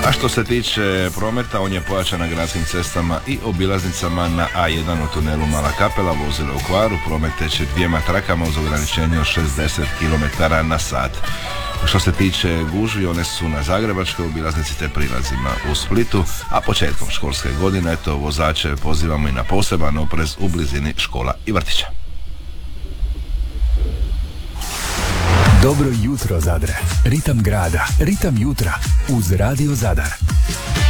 A što se tiče prometa, on je pojačan na gradskim cestama i obilaznicama. Na A1 u tunelu Mala Kapela vozilo u kvaru, promet teče dvijema trakama uz ograničenje od 60 km na sat. Što se tiče gužvi, one su na zagrebačkoj obilaznici te prilazima u Splitu, a početkom školske godine eto vozače pozivamo i na poseban oprez u blizini škola i vrtića. Dobro jutro Zadre, ritam grada, ritam jutra uz Radio Zadar.